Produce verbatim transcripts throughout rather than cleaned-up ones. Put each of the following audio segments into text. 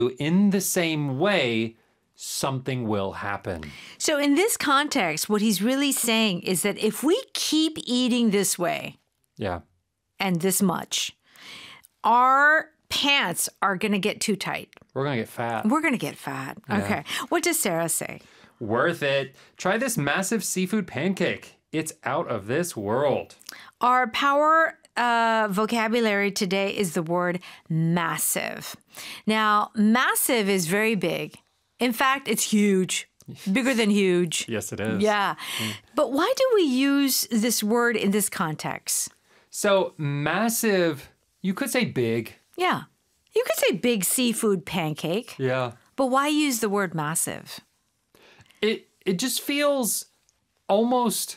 in the same way, something will happen. So in this context, what he's really saying is that if we keep eating this way Yeah. and this much, our pants are going to get too tight. We're going to get fat. We're going to get fat. Yeah. Okay. What does Sarah say? Worth it. Try this massive seafood pancake. It's out of this world. Our power uh, vocabulary today is the word massive. Now, massive is very big. In fact, it's huge, bigger than huge. Yes, it is. Yeah. Mm. But why do we use this word in this context? So massive, you could say big. Yeah. You could say big seafood pancake. Yeah. But why use the word massive? It it just feels almost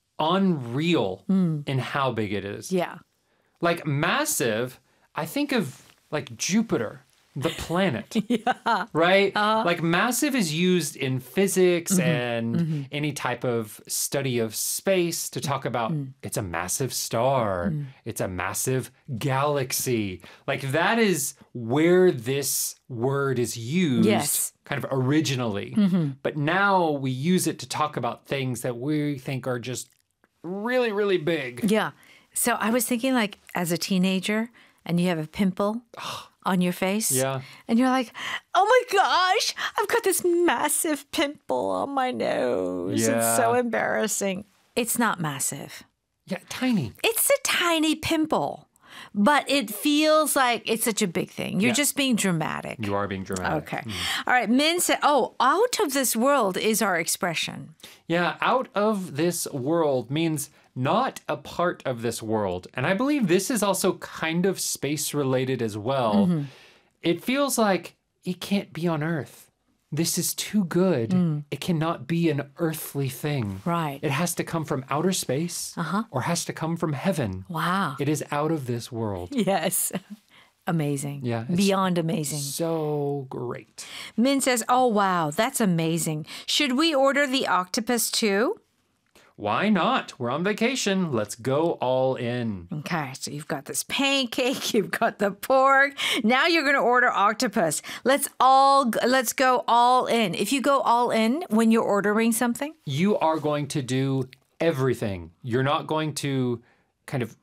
unreal mm. in how big it is. Yeah. Like massive, I think of like Jupiter, the planet. Yeah. Right? Uh, like massive is used in physics mm-hmm, and mm-hmm. any type of study of space to talk about mm. it's a massive star. Mm. It's a massive galaxy. Like that is where this word is used yes. kind of originally. Mm-hmm. But now we use it to talk about things that we think are just really, really big. Yeah. So I was thinking like as a teenager and you have a pimple on your face. Yeah. And you're like, oh my gosh, I've got this massive pimple on my nose. Yeah. It's so embarrassing. It's not massive. Yeah, tiny. It's a tiny pimple, but it feels like it's such a big thing. You're yeah. just being dramatic. You are being dramatic. Okay. Mm. All right. Min said, oh, out of this world is our expression. Yeah, out of this world means not a part of this world. And I believe this is also kind of space related as well. Mm-hmm. It feels like it can't be on Earth. This is too good. Mm. It cannot be an earthly thing. Right. It has to come from outer space uh-huh. or has to come from heaven. Wow. It is out of this world. Yes. Amazing. Yeah. Beyond amazing. So great. Min says, oh, wow, that's amazing. Should we order the octopus too? Why not? We're on vacation. Let's go all in. Okay, so you've got this pancake, you've got the pork. Now you're going to order octopus. Let's all let's go all in. If you go all in when you're ordering something, you are going to do everything. You're not going to kind of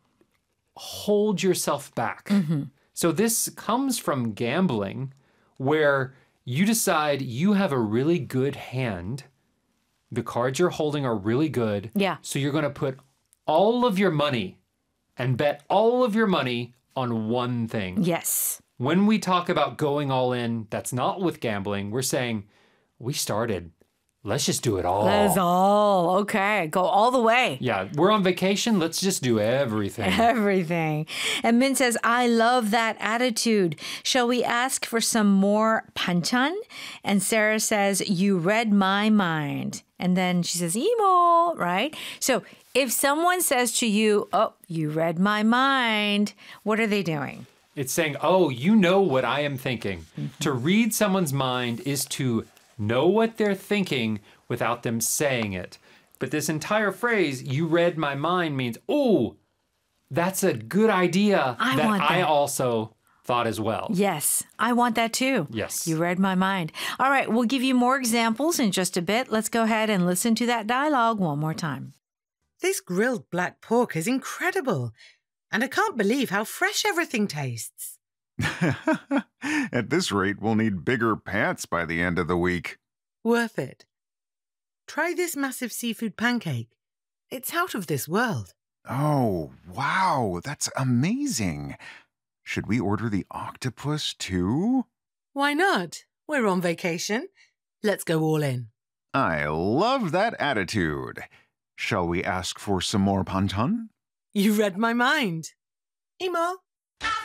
hold yourself back. Mm-hmm. So this comes from gambling where you decide you have a really good hand. The cards you're holding are really good. Yeah. So you're going to put all of your money and bet all of your money on one thing. Yes. When we talk about going all in, that's not with gambling. We're saying, we started. Let's just do it all. Let's all. Okay. Go all the way. Yeah. We're on vacation. Let's just do everything. Everything. And Min says, I love that attitude. Shall we ask for some more panchan? And Sarah says, you read my mind. And then she says, emo, right? So if someone says to you, oh, you read my mind, what are they doing? It's saying, oh, you know what I am thinking. Mm-hmm. To read someone's mind is to know what they're thinking without them saying it. But this entire phrase, you read my mind, means, oh, that's a good idea I that want that. I also thought as well. Yes, I want that too. Yes. You read my mind. All right, we'll give you more examples in just a bit. Let's go ahead and listen to that dialogue one more time. This grilled black pork is incredible, and I can't believe how fresh everything tastes. At this rate, we'll need bigger pants by the end of the week. Worth it. Try this massive seafood pancake. It's out of this world. Oh, wow, that's amazing. Should we order the octopus too? Why not? We're on vacation. Let's go all in. I love that attitude. Shall we ask for some more panchan? You read my mind. Imo.